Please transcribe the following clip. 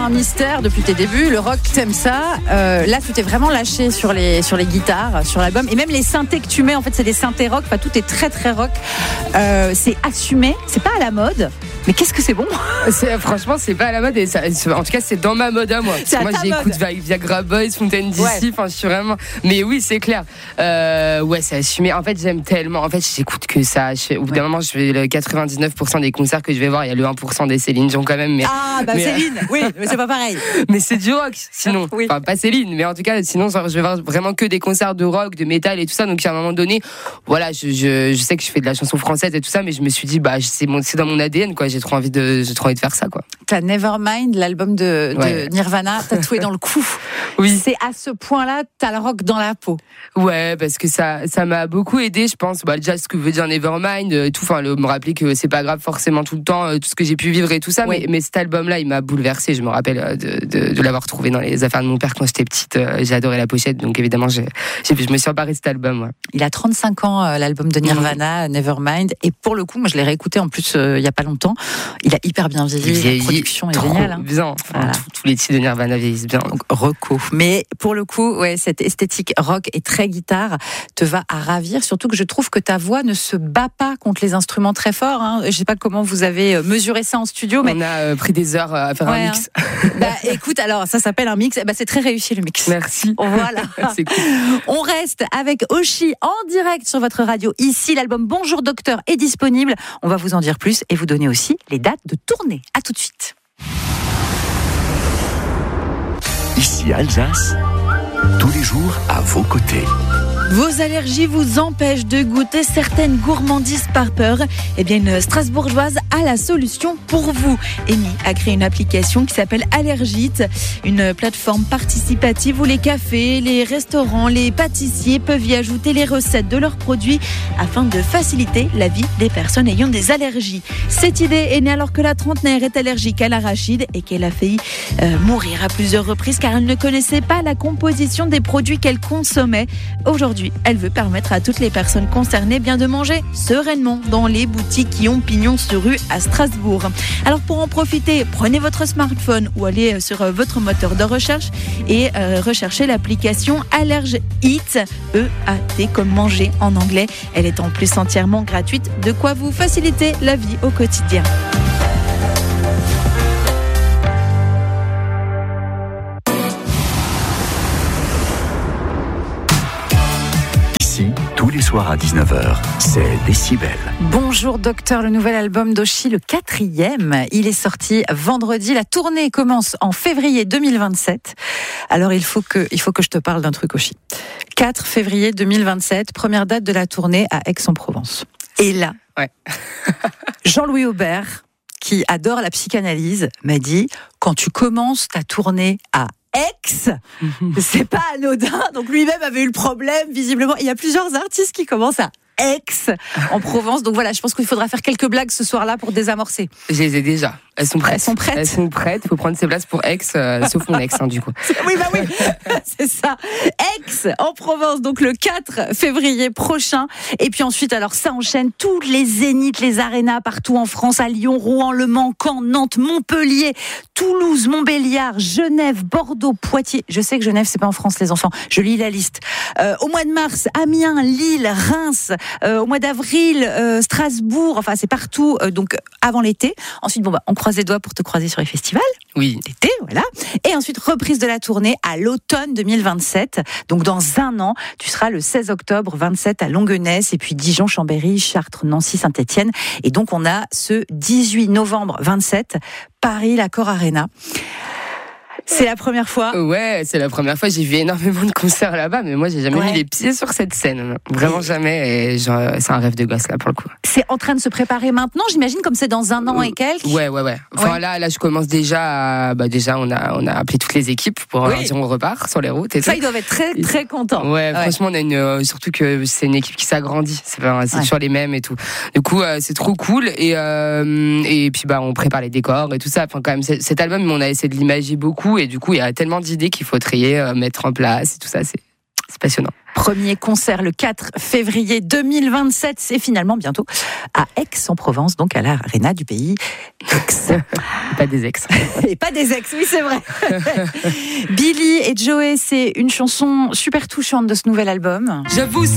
un mystère depuis tes débuts. Le rock, t'aimes ça. Là, tu t'es vraiment lâché sur les guitares, sur l'album. Et même les synthés que tu mets, en fait, c'est des synthés rock. Enfin, tout est très, très rock. C'est assumé. C'est pas à la mode. Mais qu'est-ce que c'est bon. Franchement, c'est pas à la mode. Et ça, en tout cas, c'est dans ma mode à moi. Parce que moi, j'écoute Viagra Boys, Fontaine DC. Enfin, je suis vraiment. Mais oui, c'est clair. Ouais, c'est assumé. En fait, j'aime tellement. En fait, j'écoute que ça. Au bout d'un moment, je fais le 99% des concerts que je vais voir. Il y a le 1% des Céline Dion quand même. Mais, Céline, oui, mais c'est pas pareil. Mais c'est du rock, sinon. Oui. Enfin, pas Céline, mais en tout cas, sinon, je vais voir vraiment que des concerts de rock, de métal et tout ça. Donc, à un moment donné, voilà, je sais que je fais de la chanson française et tout ça, mais je me suis dit, c'est dans mon ADN, quoi. J'ai trop envie de faire ça, quoi. T'as Nevermind, l'album de Nirvana, tatoué dans le cou. Oui. C'est à ce point-là, t'as le rock dans la peau. Ouais, parce que ça m'a beaucoup aidé, je pense. Déjà, ce que veut dire Nevermind, tout. Enfin, me rappeler que c'est pas grave forcément tout le temps, tout ce que j'ai pu vivre et tout ça. Oui. Mais cet album-là, il m'a bouleversé. Je me rappelle de l'avoir trouvé dans les affaires de mon père quand j'étais petite. J'ai adoré la pochette, donc évidemment, je me suis emparée de cet album. Ouais. Il a 35 ans, l'album de Nirvana, Nevermind. Et pour le coup, moi, je l'ai réécouté en plus il y a pas longtemps. Il a hyper bien vieilli. La production est géniale. Hein. Bien. Enfin, voilà. Tous les titres de Nirvana vieillissent bien. Donc, reco. Mais pour le coup, cette esthétique rock et très guitare te va à ravir. Surtout que je trouve que ta voix ne se bat pas contre les instruments très forts. Hein. Je sais pas comment vous avez mesuré ça en studio, mais on a pris des heures à faire un mix. Écoute, alors ça s'appelle un mix. C'est très réussi le mix. Merci. Voilà. C'est cool. On reste avec Oshi en direct sur votre radio. Ici, l'album Bonjour Docteur est disponible. On va vous en dire plus et vous donner aussi les dates de tournée. À tout de suite. Ici Alsace, tous les jours à vos côtés. Vos allergies vous empêchent de goûter certaines gourmandises par peur. Eh bien, une Strasbourgeoise a la solution pour vous. Amy a créé une application qui s'appelle Allergite, une plateforme participative où les cafés, les restaurants, les pâtissiers peuvent y ajouter les recettes de leurs produits afin de faciliter la vie des personnes ayant des allergies. Cette idée est née alors que la trentenaire est allergique à l'arachide et qu'elle a failli mourir à plusieurs reprises car elle ne connaissait pas la composition des produits qu'elle consommait. Aujourd'hui, elle veut permettre à toutes les personnes concernées de manger sereinement dans les boutiques qui ont pignon sur rue à Strasbourg. Alors pour en profiter, prenez votre smartphone ou allez sur votre moteur de recherche et recherchez l'application Allergite, E-A-T comme manger en anglais. Elle est en plus entièrement gratuite, de quoi vous faciliter la vie au quotidien. Tous les soirs à 19h, c'est Décibel. Bonjour Docteur, le nouvel album d'Oshi, le 4e. Il est sorti vendredi. La tournée commence en février 2027. Alors il faut que je te parle d'un truc, Oshi. 4 février 2027, première date de la tournée à Aix-en-Provence. Et là, Jean-Louis Aubert, qui adore la psychanalyse, m'a dit, quand tu commences ta tournée à Aix, c'est pas anodin. Donc lui-même avait eu le problème, visiblement. Il y a plusieurs artistes qui commencent à Aix, en Provence. Donc voilà, je pense qu'il faudra faire quelques blagues ce soir-là pour désamorcer. Je les ai déjà. Elles sont prêtes. Elles sont prêtes. Il faut prendre ses places pour Aix, sauf mon ex, du coup. Oui, c'est ça. Aix, en Provence, donc le 4 février prochain. Et puis ensuite, alors ça enchaîne tous les zéniths, les arénas partout en France, à Lyon, Rouen, Le Mans, Caen, Nantes, Montpellier, Toulouse, Montbéliard, Genève, Bordeaux, Poitiers. Je sais que Genève, c'est pas en France, les enfants. Je lis la liste. Au mois de mars, Amiens, Lille, Reims. Au mois d'avril, Strasbourg. Enfin, c'est partout. Donc avant l'été. Ensuite, on croise les doigts pour te croiser sur les festivals. Oui. L'été, voilà. Et ensuite, reprise de la tournée à l'automne 2027. Donc, dans un an, tu seras le 16 octobre 27 à Longuenesse, et puis Dijon, Chambéry, Chartres, Nancy, Saint-Étienne. Et donc, on a ce 18 novembre 27, Paris, l'Accor Arena. C'est la première fois. Ouais, c'est la première fois. J'ai vu énormément de concerts là-bas, mais moi, j'ai jamais mis les pieds sur cette scène. Vraiment jamais. Et c'est un rêve de gosse, là, pour le coup. C'est en train de se préparer maintenant, j'imagine, comme c'est dans un an et quelques. Ouais. Enfin, là, je commence déjà déjà, on a appelé toutes les équipes pour dire on repart sur les routes et tout. Ça, ils doivent être très, très contents. Ouais, franchement, on a surtout que c'est une équipe qui s'agrandit. C'est toujours les mêmes et tout. Du coup, c'est trop cool. Et puis, on prépare les décors et tout ça. Enfin, quand même, cet album, on a essayé de l'imager beaucoup. Et du coup, il y a tellement d'idées qu'il faut trier, mettre en place et tout ça. c'est passionnant. Premier concert le 4 février 2027, c'est finalement bientôt à Aix-en-Provence, donc à l'Arena du pays Aix. Pas des ex. Et pas des ex, oui c'est vrai. Billy et Joey, c'est une chanson super touchante de ce nouvel album. J'avoue.